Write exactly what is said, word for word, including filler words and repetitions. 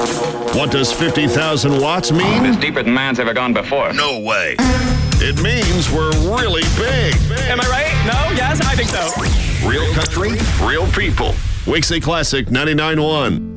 What does fifty thousand watts mean? It's deeper than man's ever gone before. No way. It means we're really big. Am I right? No? Yes? I think so. Real country, real people. Wixie Classic ninety-nine point one.